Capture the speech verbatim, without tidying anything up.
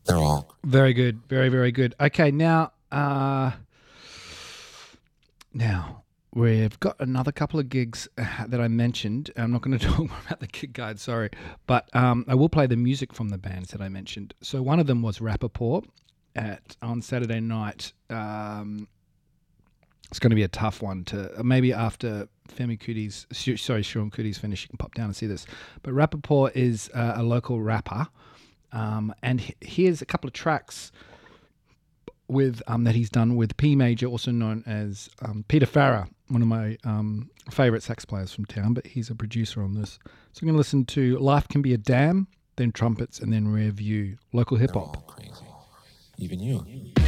They're all very good, very very good. Okay, now, uh, now we've got another couple of gigs uh, that I mentioned. I'm not going to talk more about the gig guide, sorry, but um, I will play the music from the bands that I mentioned. So one of them was Rappaport at on Saturday night. Um, it's going to be a tough one to maybe after Femi Cootie's, sorry, Sean Cootie's finish, you can pop down and see this. But Rappaport is uh, a local rapper, um, and he- here's a couple of tracks with um, that he's done with P Major, also known as um, Peter Farah, one of my um, favourite sax players from town, but he's a producer on this. So I'm going to listen to Life Can Be a Dam, then Trumpets, and then Rear View, local hip they're hop. all crazy. Even you.